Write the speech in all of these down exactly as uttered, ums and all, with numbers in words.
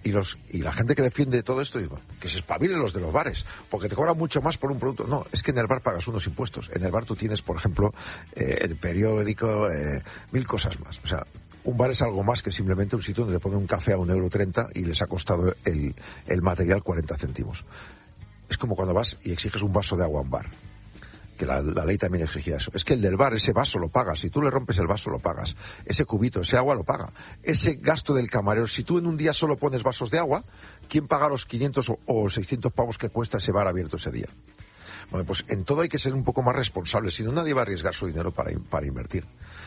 Y los y la gente que defiende todo esto, digo, que se espabilen los de los bares, porque te cobran mucho más por un producto. No, es que en el bar pagas unos impuestos. En el bar tú tienes, por ejemplo, eh, el periódico, eh, mil cosas más. O sea, un bar es algo más que simplemente un sitio donde te ponen un café a un euro treinta y les ha costado el, el material cuarenta céntimos. Es como cuando vas y exiges un vaso de agua a un bar. Que la, la ley también exigía eso. Es que el del bar, ese vaso lo pagas. Si tú le rompes el vaso, lo pagas. Ese cubito, ese agua, lo paga. Ese gasto del camarero, si tú en un día solo pones vasos de agua, ¿quién paga los quinientos o, o seiscientos pavos que cuesta ese bar abierto ese día? Bueno, pues en todo hay que ser un poco más responsable. Si no, nadie va a arriesgar su dinero para, para invertir.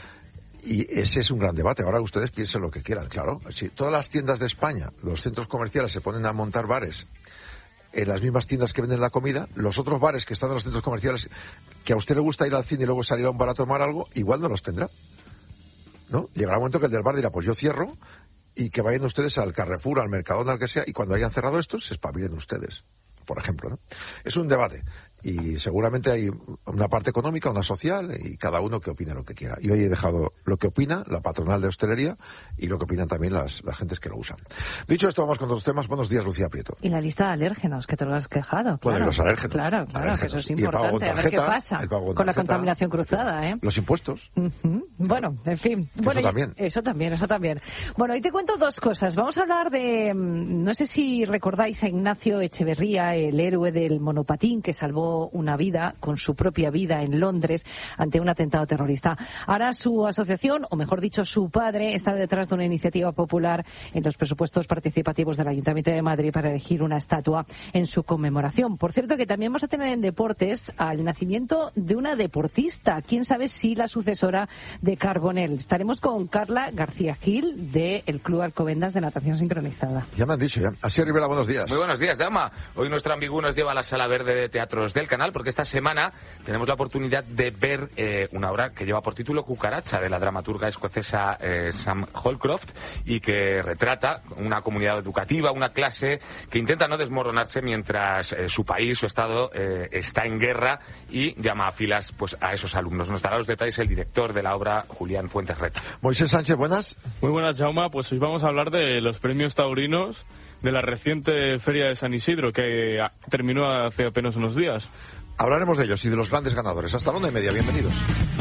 Y ese es un gran debate. Ahora ustedes piensen lo que quieran, claro. Si todas las tiendas de España, los centros comerciales se ponen a montar bares en las mismas tiendas que venden la comida, los otros bares que están en los centros comerciales, que a usted le gusta ir al cine y luego salir a un bar a tomar algo, igual no los tendrá, ¿no? Llegará un momento que el del bar dirá, pues yo cierro, y que vayan ustedes al Carrefour, al Mercadona, al que sea, y cuando hayan cerrado estos, se espabilen ustedes, por ejemplo, ¿no? Es un debate, y seguramente hay una parte económica, una social, y cada uno que opine lo que quiera. Y hoy he dejado lo que opina la patronal de hostelería y lo que opinan también las, las gentes que lo usan. Dicho esto, vamos con otros temas. Buenos días, Lucía Prieto. Y la lista de alérgenos, que te lo has quejado. Bueno, claro. los alérgenos. Claro, claro, alérgenos. que eso es Y el pago importante. con tarjeta, a ver qué pasa el pago con, con la tarjeta, contaminación cruzada, ¿eh? Los impuestos. Uh-huh. Bueno, en fin. Eso Bueno, también. Eso también, eso también. Bueno, hoy te cuento dos cosas. Vamos a hablar de, no sé si recordáis a Ignacio Echeverría, el héroe del monopatín que salvó una vida con su propia vida en Londres ante un atentado terrorista. Ahora su asociación, o mejor dicho, su padre, está detrás de una iniciativa popular en los presupuestos participativos del Ayuntamiento de Madrid para elegir una estatua en su conmemoración. Por cierto, que también vamos a tener en deportes al nacimiento de una deportista. Quién sabe si la sucesora de Carbonell. Estaremos con Carla García Gil del Club Alcobendas de Natación Sincronizada. Ya me han dicho, ya. Así Rivera, buenos días. Muy buenos días, Dama. Hoy nuestro ambigú nos lleva a la Sala Verde de Teatros del Canal, porque esta semana tenemos la oportunidad de ver eh, una obra que lleva por título Cucaracha, de la dramaturga escocesa eh, Sam Holcroft, y que retrata una comunidad educativa, una clase que intenta no desmoronarse mientras eh, su país, su estado, eh, está en guerra, y llama a filas pues a esos alumnos. Nos dará los detalles el director de la obra, Julián Fuentes Reta. Moisés Sánchez, buenas. Muy buenas, Jaume. Pues hoy vamos a hablar de los premios taurinos de la reciente Feria de San Isidro, que terminó hace apenas unos días. Hablaremos de ellos y de los grandes ganadores. Hasta la una y media. Bienvenidos.